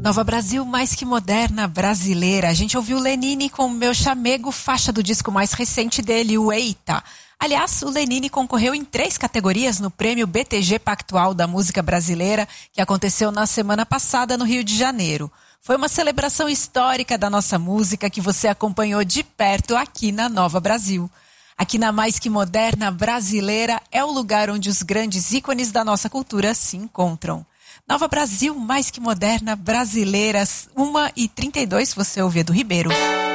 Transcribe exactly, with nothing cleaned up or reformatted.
Nova Brasil, mais que moderna, brasileira. A gente ouviu Lenine com Meu Chamego, faixa do disco mais recente dele, o Eita. Aliás, o Lenine concorreu em três categorias no prêmio B T G Pactual da Música Brasileira, que aconteceu na semana passada no Rio de Janeiro. Foi uma celebração histórica da nossa música que você acompanhou de perto aqui na Nova Brasil. Aqui na Mais Que Moderna Brasileira é o lugar onde os grandes ícones da nossa cultura se encontram. Nova Brasil, Mais Que Moderna Brasileira, uma e trinta e dois, você ouve Edu Ribeiro.